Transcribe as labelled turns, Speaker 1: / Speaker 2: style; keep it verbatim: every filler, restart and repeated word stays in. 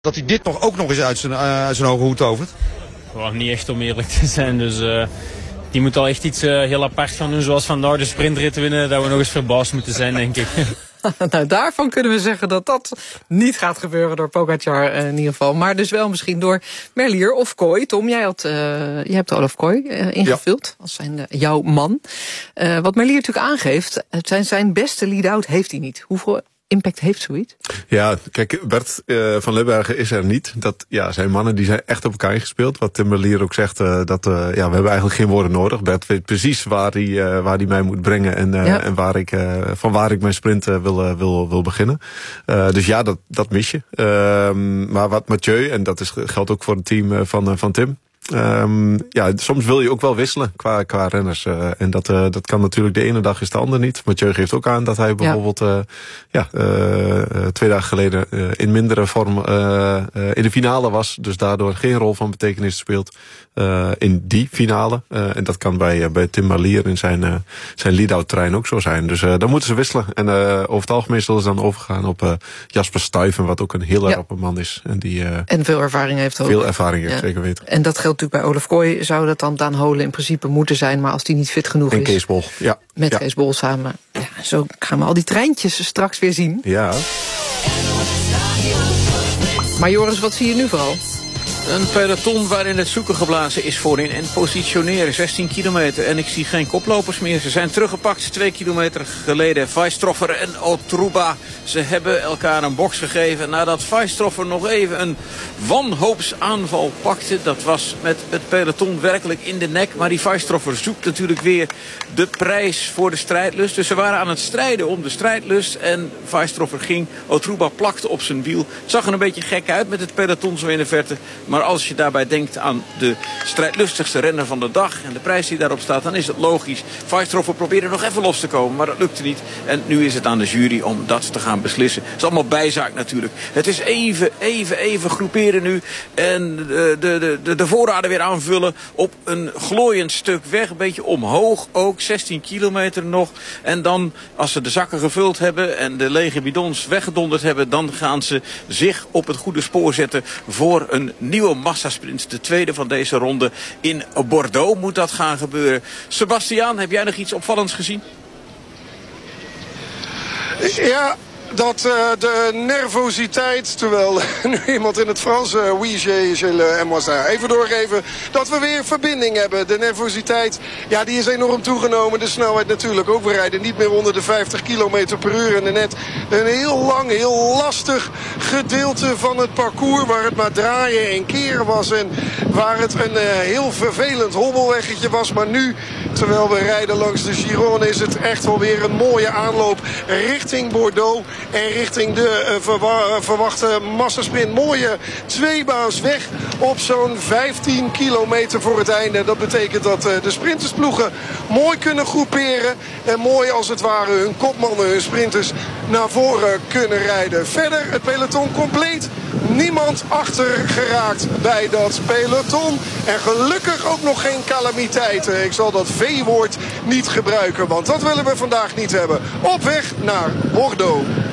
Speaker 1: Dat hij dit nog ook nog eens uit zijn, uh, uit zijn hoge hoed tovert?
Speaker 2: Gewoon niet echt om eerlijk te zijn. Dus uh, die moet al echt iets uh, heel apart gaan doen. Zoals vandaag de sprintrit winnen. Dat we nog eens verbaasd moeten zijn, denk ik.
Speaker 3: Nou, daarvan kunnen we zeggen dat dat niet gaat gebeuren door Pogacar uh, in ieder geval. Maar dus wel misschien door Merlier of Kooi. Tom, jij, had, uh, jij hebt Olaf Kooi uh, ingevuld ja. als zijn, uh, jouw man. Uh, wat Merlier natuurlijk aangeeft, het zijn, zijn beste lead-out heeft hij niet. Hoeveel impact heeft zoiets?
Speaker 4: Ja, kijk, Bert uh, van Limbergen is er niet. Dat, ja, zijn mannen die zijn echt op elkaar ingespeeld. Wat Tim Merlier ook zegt, uh, dat uh, ja, we hebben eigenlijk geen woorden nodig. Bert weet precies waar hij uh, waar hij mij moet brengen en, uh, ja. en waar ik, uh, van waar ik mijn sprint uh, wil, uh, wil, wil beginnen. Uh, dus ja, dat, dat mis je. Uh, maar wat Mathieu, en dat is, geldt ook voor het team uh, van, uh, van Tim. Um, ja, soms wil je ook wel wisselen qua, qua renners. Uh, en dat, uh, dat kan natuurlijk de ene dag is de ander niet. Mathieu geeft ook aan dat hij bijvoorbeeld ja. Uh, ja, uh, twee dagen geleden uh, in mindere vorm uh, uh, in de finale was. Dus daardoor geen rol van betekenis speelt uh, in die finale. Uh, en dat kan bij, uh, bij Tim Merlier in zijn, uh, zijn lead-out trein ook zo zijn. Dus uh, dan moeten ze wisselen. En uh, over het algemeen zullen ze dan overgaan op uh, Jasper Stuyven, wat ook een heel erg ja. op een man is. En, die, uh,
Speaker 3: en veel ervaring heeft ook.
Speaker 4: Veel ervaring heeft,
Speaker 3: ja.
Speaker 4: zeker weten.
Speaker 3: En dat geldt natuurlijk bij Olaf Kooi, zou dat dan Daan Holen in principe moeten zijn, maar als die niet fit genoeg
Speaker 4: en
Speaker 3: is.
Speaker 4: En Kees Bol, ja.
Speaker 3: Met
Speaker 4: ja.
Speaker 3: Kees Bol samen. Ja, zo gaan we al die treintjes straks weer zien.
Speaker 4: Ja.
Speaker 3: Maar Joris, wat zie je nu vooral?
Speaker 5: Een peloton waarin het zoeken geblazen is voorin en positioneren. zestien kilometer en ik zie geen koplopers meer. Ze zijn teruggepakt twee kilometer geleden. Weistroffer en Otruba. Ze hebben elkaar een box gegeven nadat Weistroffer nog even een wanhoopsaanval pakte. Dat was met het peloton werkelijk in de nek. Maar die Weistroffer zoekt natuurlijk weer de prijs voor de strijdlust. Dus ze waren aan het strijden om de strijdlust. En Weistroffer ging. Otruba plakte op zijn wiel. Het zag er een beetje gek uit met het peloton zo in de verte. Maar als je daarbij denkt aan de strijdlustigste renner van de dag en de prijs die daarop staat, dan is het logisch. Weistroffer probeerde nog even los te komen, maar dat lukte niet. En nu is het aan de jury om dat te gaan beslissen. Het is allemaal bijzaak natuurlijk. Het is even, even, even groeperen nu. En de, de, de, de voorraden weer aanvullen op een glooiend stuk weg. Een beetje omhoog ook, zestien kilometer nog. En dan, als ze de zakken gevuld hebben en de lege bidons weggedonderd hebben, dan gaan ze zich op het goede spoor zetten voor een nieuwe massasprint. De tweede van deze ronde in Bordeaux moet dat gaan gebeuren. Sebastiaan, heb jij nog iets opvallends gezien?
Speaker 6: Ja, dat uh, de nervositeit, terwijl nu iemand in het Frans, uh, oui, j'ai, j'ai le M was daar. Even doorgeven dat we weer verbinding hebben. De nervositeit, ja, die is enorm toegenomen. De snelheid natuurlijk ook. We rijden niet meer onder de vijftig kilometer per uur. En net een heel lang, heel lastig gedeelte van het parcours, waar het maar draaien en keren was. En waar het een uh, heel vervelend hobbelweggetje was. Maar nu, terwijl we rijden langs de Gironde, is het echt wel weer een mooie aanloop richting Bordeaux. En richting de uh, verwa- verwachte massasprint. Mooie tweebaans weg op zo'n vijftien kilometer voor het einde. Dat betekent dat uh, de sprintersploegen mooi kunnen groeperen. En mooi als het ware hun kopmannen, hun sprinters naar voren kunnen rijden. Verder het peloton compleet. Niemand achter geraakt bij dat peloton. En gelukkig ook nog geen calamiteiten. Ik zal dat V-woord niet gebruiken, want dat willen we vandaag niet hebben. Op weg naar Bordeaux.